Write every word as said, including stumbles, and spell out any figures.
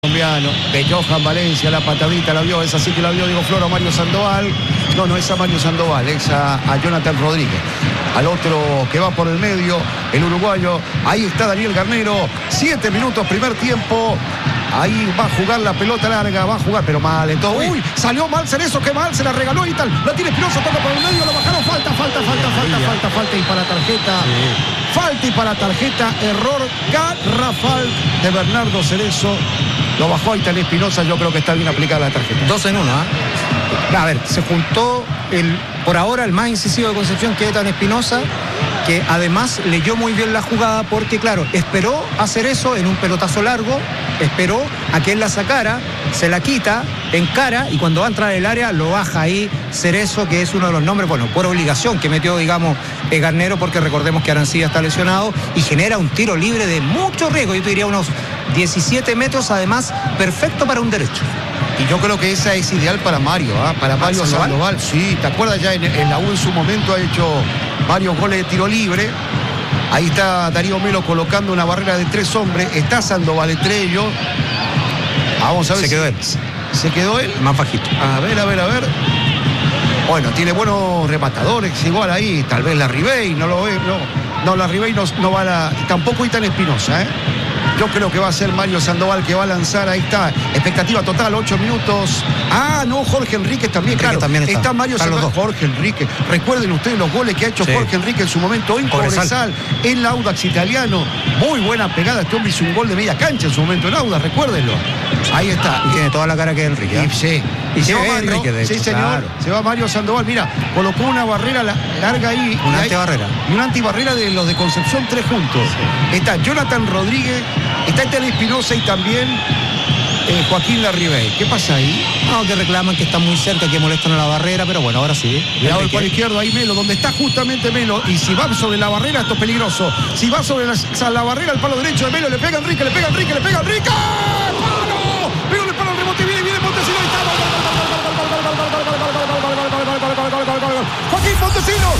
Colombiano, de Johan Valencia, la patadita la vio, esa sí que la vio Diego Floro, Mario Sandoval. No, no es a Mario Sandoval, es a, a Jonathan Rodríguez. Al otro que va por el medio, el uruguayo. Ahí está Daniel Garnero. Siete minutos, primer tiempo. Ahí va a jugar la pelota larga, va a jugar, pero mal entonces. Uy, salió mal Cerezo, qué mal, se la regaló y tal. La tiene Espinosa, toca por el medio, lo bajaron, falta, falta, falta, falta, falta, falta y para tarjeta. Sí. Falta y para tarjeta, error garrafal de Bernardo Cerezo. Lo bajó Aitan Espinosa, yo creo que está bien aplicada la tarjeta. Dos en uno, ¿eh? A ver, se juntó el, por ahora el más incisivo de Concepción, que es Aitan Espinosa, que además leyó muy bien la jugada porque, claro, esperó hacer eso en un pelotazo largo, esperó a que él la sacara, se la quita, encara y cuando va a entrar en el área lo baja ahí Cerezo, que es uno de los nombres, bueno, por obligación que metió, digamos, eh, Garnero, porque recordemos que Arancibia está lesionado y genera un tiro libre de mucho riesgo, yo te diría unos diecisiete metros, además perfecto para un derecho. Y yo creo que esa es ideal para Mario, ¿eh? Para Mario Sandoval. Sandoval. Sí, ¿te acuerdas? Ya en, en la U en su momento ha hecho varios goles de tiro libre. Ahí está Darío Melo colocando una barrera de tres hombres. Está Sandoval entre ellos. Vamos a ver. Se si... quedó él. ¿Se quedó él? Más bajito. A ver, a ver, a ver. Bueno, tiene buenos rematadores. Igual ahí, tal vez la Ribey, no lo ve. No, no la Ribey no, no va a la... Tampoco Aitan Espinosa, ¿eh? Yo creo que va a ser Mario Sandoval que va a lanzar. Ahí está, expectativa total, ocho minutos. Ah, no, Jorge Enríquez también, Enrique claro. También está. está Mario Sandoval. Jorge Enríquez. Recuerden ustedes los goles que ha hecho sí. Jorge Enríquez en su momento en Cobresal, en Audax Italiano. Muy buena pegada. Este hombre hizo un gol de media cancha en su momento en Audax, recuérdenlo. Ahí está. Y tiene toda la cara que Enrique. ¿eh? Y, sí. Y se va Mario, Enrique, de hecho, sí, señor. Claro. Se va Mario Sandoval. Mira, colocó una barrera larga ahí. Una antibarrera. Y una antibarrera de los de Concepción, tres juntos. Sí. Está Jonathan Rodríguez, está Aitan Espinosa y también eh, Joaquín Larribey. ¿Qué pasa ahí? No, que reclaman que está muy cerca, que molestan a la barrera, pero bueno, ahora sí. Cuidado del palo izquierdo, ahí Melo, donde está justamente Melo. Y si va sobre la barrera, esto es peligroso. Si va sobre la, la barrera, el palo derecho de Melo, le pega a Enrique, le pega a Enrique, le pega a Enrique. ¡Palo!